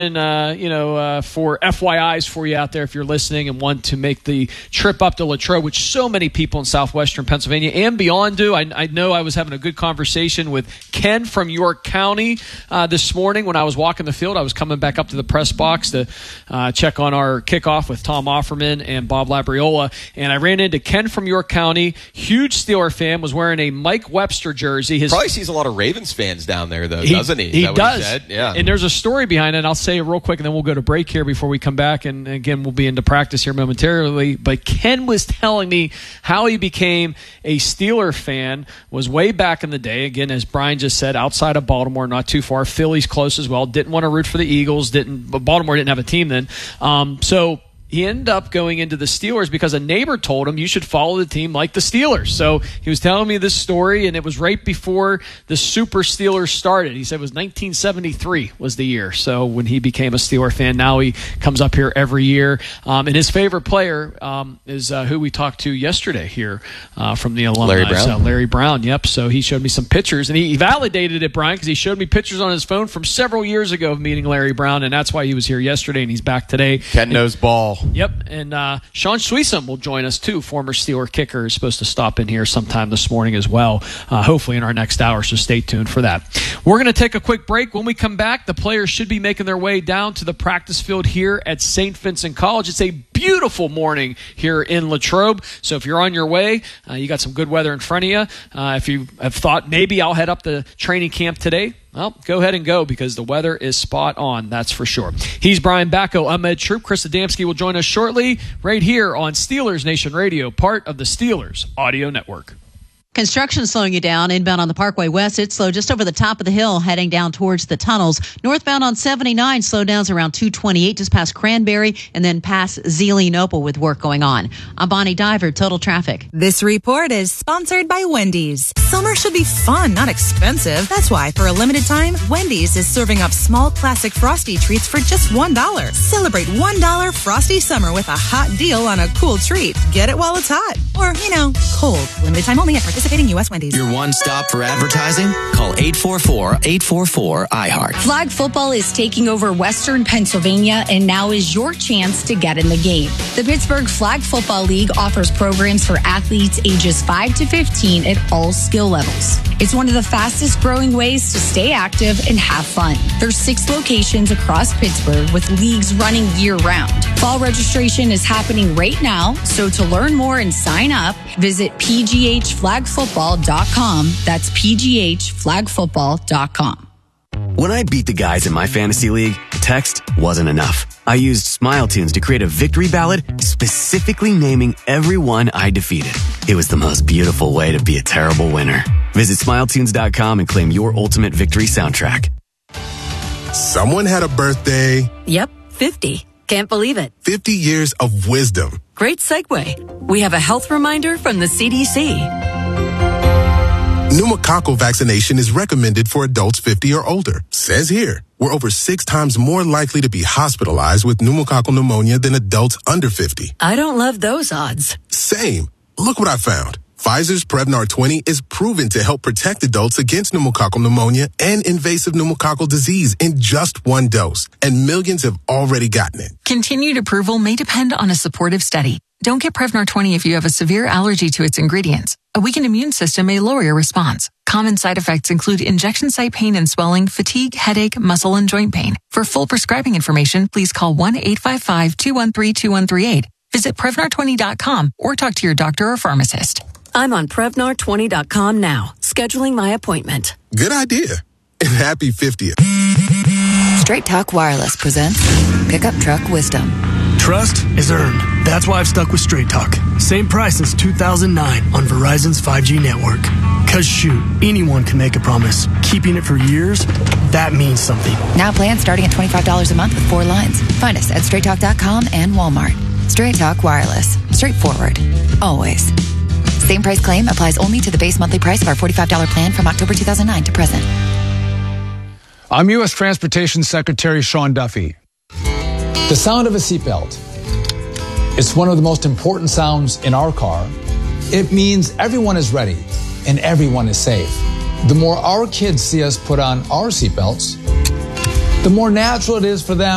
for FYIs for you out there if you're listening and want to make the trip up to Latrobe, which so many people in southwestern Pennsylvania and beyond do. I know I was having a good conversation with Ken from York County this morning when I was walking the field. I was coming back up to the press box to check on our kickoff with Tom Offerman and Bob Labriola, and I ran into Ken from York County, huge Steeler fan, was wearing a Mike Webster jersey. Probably sees a lot of Ravens fans down there, though, doesn't he? He does. He said? Yeah. And there's a story behind it, and I'll say it real quick, and then we'll go to break here before we come back, and again, we'll be into practice here momentarily. But Ken was telling me how he became a Steeler fan was way back in the day. Again, as Brian just said, outside of Baltimore, not too far. Philly's close as well. Didn't want to root for the Eagles. But Baltimore didn't have a team then. So he ended up going into the Steelers because a neighbor told him you should follow the team like the Steelers. So he was telling me this story, and it was right before the Super Steelers started. He said it was 1973 was the year. So when he became a Steeler fan, now he comes up here every year. And his favorite player is who we talked to yesterday here from the alumni. Larry Brown. Larry Brown, yep. So he showed me some pictures, and he validated it, Brian, because he showed me pictures on his phone from several years ago of meeting Larry Brown, and that's why he was here yesterday, and he's back today. Ken knows ball. Yep, and Sean Sweesom will join us too. Former Steeler kicker is supposed to stop in here sometime this morning as well, hopefully in our next hour, so stay tuned for that. We're going to take a quick break. When we come back, the players should be making their way down to the practice field here at St. Vincent College. It's a beautiful morning here in Latrobe, so if you're on your way, you got some good weather in front of you. If you have thought maybe I'll head up to training camp today, well, go ahead and go because the weather is spot on, that's for sure. He's Brian Bacco. I'm Ed Troop. Chris Adamski will join us shortly right here on Steelers Nation Radio, part of the Steelers Audio Network. Construction slowing you down. Inbound on the Parkway West, it's slow just over the top of the hill, heading down towards the tunnels. Northbound on 79, slowdowns around 228, just past Cranberry, and then past Zeleenople with work going on. I'm Bonnie Diver, Total Traffic. This report is sponsored by Wendy's. Summer should be fun, not expensive. That's why, for a limited time, Wendy's is serving up small classic Frosty treats for just $1. Celebrate $1 Frosty Summer with a hot deal on a cool treat. Get it while it's hot. Or, cold. Limited time only at participating U.S. Wendy's. Your one stop for advertising? Call 844-844-iHeart. Flag football is taking over Western Pennsylvania, and now is your chance to get in the game. The Pittsburgh Flag Football League offers programs for athletes ages 5 to 15 at all skill levels. It's one of the fastest growing ways to stay active and have fun. There's 6 locations across Pittsburgh with leagues running year-round. Fall registration is happening right now, so to learn more and sign up, visit pghflagfootball.com. That's pghflagfootball.com. When I beat the guys in my fantasy league, text wasn't enough. I used SmileTunes to create a victory ballad specifically naming everyone I defeated. It was the most beautiful way to be a terrible winner. Visit SmileTunes.com and claim your ultimate victory soundtrack. Someone had a birthday. Yep, 50. Can't believe it. 50 years of wisdom. Great segue. We have a health reminder from the CDC. Pneumococcal vaccination is recommended for adults 50 or older. Says here, we're over 6 times more likely to be hospitalized with pneumococcal pneumonia than adults under 50. I don't love those odds. Same. Look what I found. Pfizer's Prevnar 20 is proven to help protect adults against pneumococcal pneumonia and invasive pneumococcal disease in just 1 dose, and millions have already gotten it. Continued approval may depend on a supportive study. Don't get Prevnar 20 if you have a severe allergy to its ingredients. A weakened immune system may lower your response. Common side effects include injection site pain and swelling, fatigue, headache, muscle, and joint pain. For full prescribing information, please call 1-855-213-2138. Visit Prevnar20.com or talk to your doctor or pharmacist. I'm on Prevnar20.com now, scheduling my appointment. Good idea. And happy 50th. Straight Talk Wireless presents Pickup Truck Wisdom. Trust is earned. That's why I've stuck with Straight Talk. Same price since 2009 on Verizon's 5G network. Cause shoot, anyone can make a promise. Keeping it for years, that means something. Now plans starting at $25 a month with 4 lines. Find us at StraightTalk.com and Walmart. Straight Talk Wireless. Straightforward. Always. Same price claim applies only to the base monthly price of our $45 plan from October 2009 to present. I'm U.S. Transportation Secretary Sean Duffy. The sound of a seatbelt. It's one of the most important sounds in our car. It means everyone is ready and everyone is safe. The more our kids see us put on our seatbelts, the more natural it is for them